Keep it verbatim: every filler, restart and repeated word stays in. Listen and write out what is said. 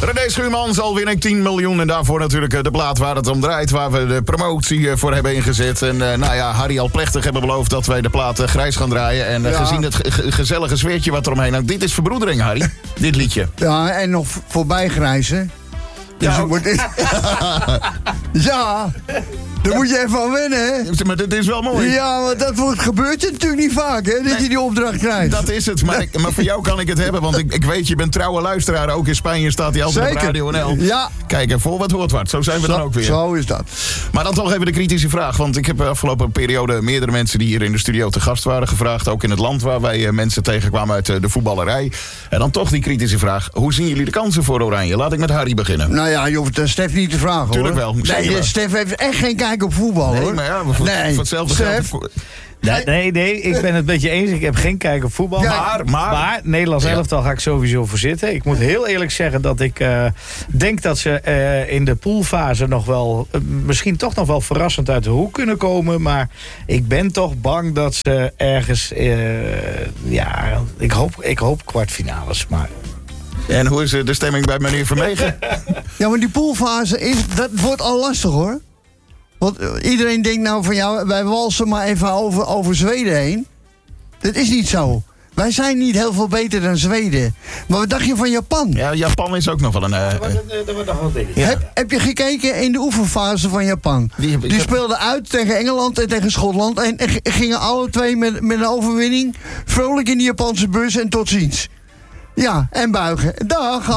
René Schuurmans, al win ik tien miljoen. En daarvoor natuurlijk de plaat waar het om draait. Waar we de promotie voor hebben ingezet. En uh, nou ja, Harry al plechtig hebben beloofd dat wij de plaat uh, grijs gaan draaien. En uh, ja. gezien het ge- gezellige sfeertje wat eromheen hangt. Dit is verbroedering, Harry. Dit liedje. Ja, en nog voorbij grijzen. Dus Ja, moet... ja, daar moet je even aan wennen, hè? Maar dit is wel mooi. Ja, maar dat wordt, gebeurt je natuurlijk niet vaak, hè? Dat nee, je die opdracht krijgt. Dat is het, maar, ik, maar voor jou kan ik het hebben. Want ik, ik weet, je bent trouwe luisteraar. Ook in Spanje staat hij altijd Zeker. op Radio N L. Ja. Kijk, en voor wat hoort wat. Zo zijn we zo, dan ook weer. Zo is dat. Maar dan toch even de kritische vraag. Want ik heb de afgelopen periode meerdere mensen die hier in de studio te gast waren gevraagd. Ook in het land waar wij mensen tegenkwamen uit de voetballerij. En dan toch die kritische vraag. Hoe zien jullie de kansen voor Oranje? Laat ik met Harry beginnen. Nou ja, je hoeft Stef niet te vragen, Tuurlijk hoor. wel. Nee, wel. Stef heeft echt geen kijk op voetbal, nee, hoor. Maar ja, voor, nee, voor hetzelfde Stef. geld. Nee, nee, nee, ik ben het met je eens. Ik heb geen kijk op voetbal. Ja, maar, maar, Maar Nederlands elftal ga ik sowieso voor zitten. Ik moet heel eerlijk zeggen dat ik uh, denk dat ze uh, in de poolfase nog wel, uh, misschien toch nog wel verrassend uit de hoek kunnen komen. Maar ik ben toch bang dat ze ergens, uh, ja, ik hoop, ik hoop kwartfinales. Maar... En hoe is de stemming bij meneer Vermegen? Ja, maar die poolfase, is, dat wordt al lastig, hoor. Want iedereen denkt nou van, ja, wij walsen maar even over, over Zweden heen. Dat is niet zo. Wij zijn niet heel veel beter dan Zweden. Maar wat dacht je van Japan? Ja, Japan is ook nog wel een... Uh, Dat wordt nog wel ding. Ja. Heb, heb je gekeken in de oefenfase van Japan? Die heb ik- Die ik heb- speelden uit tegen Engeland en tegen Schotland. En, en gingen alle twee met, met een overwinning vrolijk in die Japanse bus en tot ziens. Ja, en buigen. Dag.